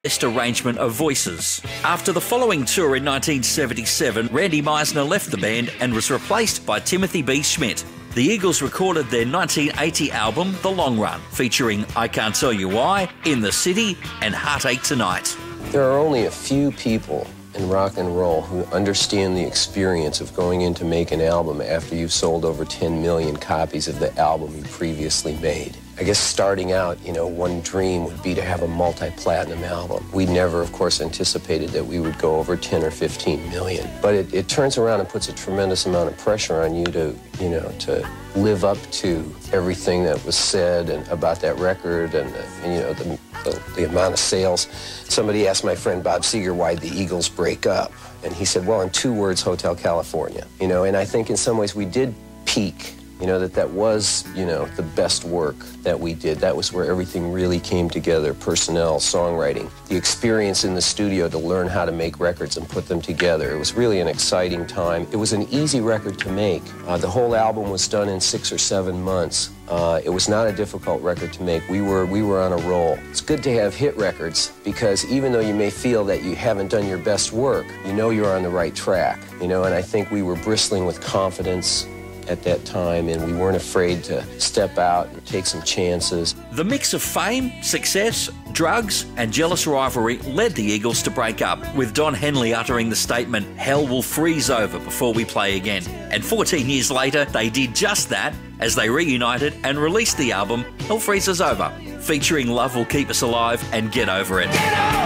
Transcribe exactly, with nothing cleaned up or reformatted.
best arrangement of voices. After the following tour in nineteen seventy-seven, Randy Meisner left the band and was replaced by Timothy B. Schmidt. The Eagles recorded their nineteen eighty album, The Long Run, featuring I Can't Tell You Why, In the City, and Heartache Tonight. There are only a few people in rock and roll who understand the experience of going in to make an album after you've sold over ten million copies of the album you previously made. I guess starting out, you know, one dream would be to have a multi-platinum album. We never, of course, anticipated that we would go over ten or fifteen million. But it, it turns around and puts a tremendous amount of pressure on you to, you know, to live up to everything that was said and about that record and, uh, and you know, the, the, the amount of sales. Somebody asked my friend Bob Seger why the Eagles break up. And he said, well, in two words, Hotel California. You know, and I think in some ways we did peak. You know, that that was, you know, the best work that we did. That was where everything really came together, personnel, songwriting, the experience in the studio to learn how to make records and put them together. It was really an exciting time. It was an easy record to make. Uh, the whole album was done in six or seven months. Uh, it was not a difficult record to make. We were, we were on a roll. It's good to have hit records because even though you may feel that you haven't done your best work, you know you're on the right track, you know, and I think we were bristling with confidence at that time, and we weren't afraid to step out and take some chances. The mix of fame, success, drugs, and jealous rivalry led the Eagles to break up, with Don Henley uttering the statement, "Hell will freeze over before we play again." And fourteen years later, they did just that as they reunited and released the album Hell Freezes Over, featuring Love Will Keep Us Alive and Get Over It.